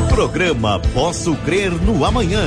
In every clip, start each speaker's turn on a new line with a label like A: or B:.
A: Programa Posso Crer no Amanhã.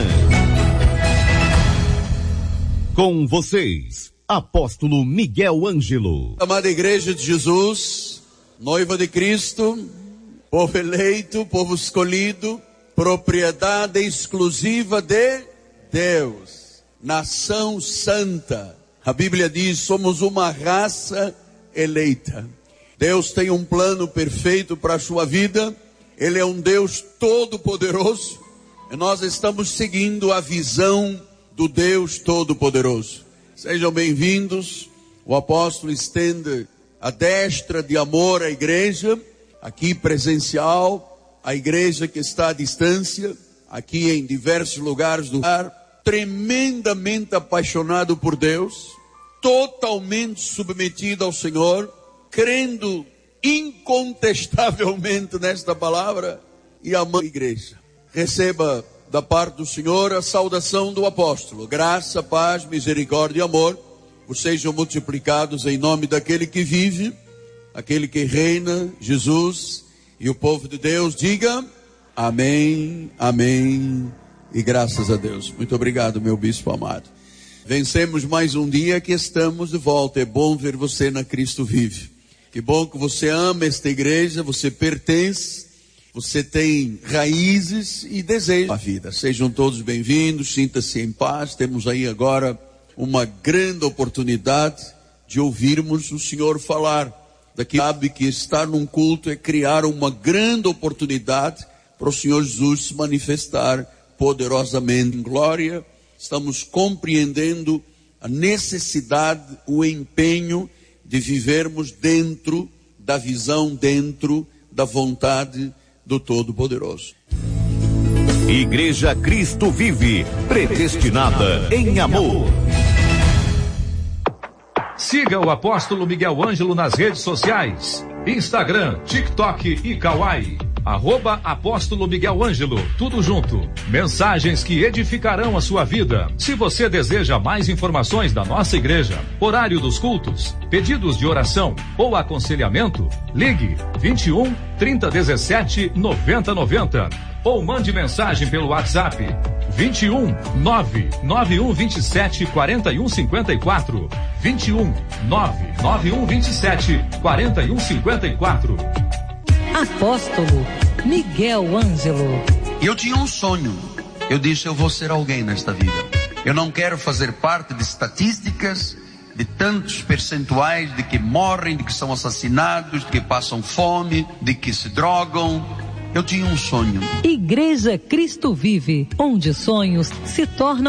A: Com vocês, Apóstolo Miguel Ângelo.
B: Amada Igreja de Jesus, noiva de Cristo, povo eleito, povo escolhido, propriedade exclusiva de Deus, nação santa. A Bíblia diz, somos uma raça eleita. Deus tem um plano perfeito para a sua vida. Ele é um Deus todo-poderoso. E nós estamos seguindo a visão do Deus todo-poderoso. Sejam bem-vindos. O apóstolo estende a destra de amor à igreja, aqui presencial, a igreja que está à distância, aqui em diversos lugares do mundo, tremendamente apaixonado por Deus, totalmente submetido ao Senhor, crendo incontestavelmente nesta palavra e amando a igreja. Receba da parte do Senhor a saudação do apóstolo. Graça, paz, misericórdia e amor vos sejam multiplicados em nome daquele que vive, aquele que reina, Jesus, e o povo de Deus diga amém, amém e graças a Deus. Muito obrigado, meu bispo amado. Vencemos mais um dia que estamos de volta. É bom ver você na Cristo Vive. Que bom que você ama esta igreja, você pertence, você tem raízes e deseja a vida. Sejam todos bem-vindos, sinta-se em paz. Temos aí agora uma grande oportunidade de ouvirmos o Senhor falar. Daqui sabe que estar num culto é criar uma grande oportunidade para o Senhor Jesus se manifestar poderosamente em glória. Estamos compreendendo a necessidade, o empenho de vivermos dentro da visão, dentro da vontade do Todo-Poderoso.
A: Igreja Cristo Vive, predestinada em amor.
C: Siga o apóstolo Miguel Ângelo nas redes sociais, Instagram, TikTok e Kawai. @Apóstolo Miguel Ângelo, tudo junto. Mensagens que edificarão a sua vida. Se você deseja mais informações da nossa igreja, horário dos cultos, pedidos de oração ou aconselhamento, ligue 21 3017 9090 ou mande mensagem pelo WhatsApp 21 99127 4154 21 99127 4154.
D: Apóstolo Miguel Ângelo.
E: Eu tinha um sonho. Eu disse, eu vou ser alguém nesta vida. Eu não quero fazer parte de estatísticas, de tantos percentuais de que morrem, de que são assassinados, de que passam fome, de que se drogam. Eu tinha um sonho.
D: Igreja Cristo Vive, onde sonhos se tornam